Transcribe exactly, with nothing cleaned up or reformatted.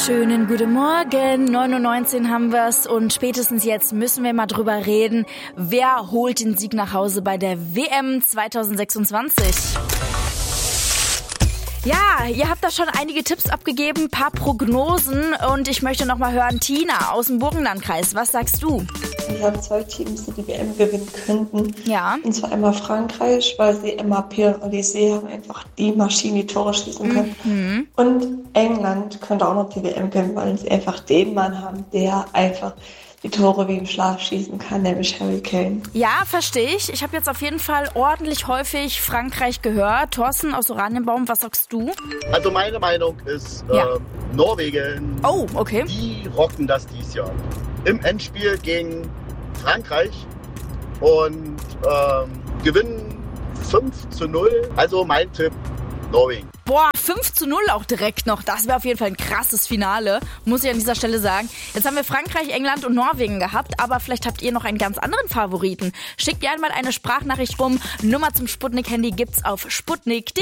Schönen guten Morgen, neun Uhr neunzehn haben wir's und spätestens jetzt müssen wir mal drüber reden, wer holt den Sieg nach Hause bei der W M zwanzig sechsundzwanzig. Ja, ihr habt da schon einige Tipps abgegeben, paar Prognosen und ich möchte noch mal hören, Tina aus dem Burgenlandkreis, was sagst du? Ich habe zwei Teams, die die W M gewinnen könnten. Ja. Und zwar einmal Frankreich, weil sie Mbappé und Olise haben, einfach die Maschinen, die Tore schießen können. Mhm. Und England könnte auch noch die W M gewinnen, weil sie einfach den Mann haben, der einfach die Tore wie im Schlaf schießen kann, nämlich Harry Kane. Ja, verstehe ich. Ich habe jetzt auf jeden Fall ordentlich häufig Frankreich gehört. Thorsten aus Oranienbaum, was sagst du? Also meine Meinung ist Ja. äh, Norwegen. Oh, okay. Die rocken das dieses Jahr. Im Endspiel gegen Frankreich und ähm, gewinnen fünf zu null. Also mein Tipp, Norwegen. Boah, fünf zu null auch direkt noch. Das wäre auf jeden Fall ein krasses Finale, muss ich an dieser Stelle sagen. Jetzt haben wir Frankreich, England und Norwegen gehabt, aber vielleicht habt ihr noch einen ganz anderen Favoriten. Schickt gerne mal eine Sprachnachricht rum. Nummer zum Sputnik-Handy gibt's auf sputnik punkt de.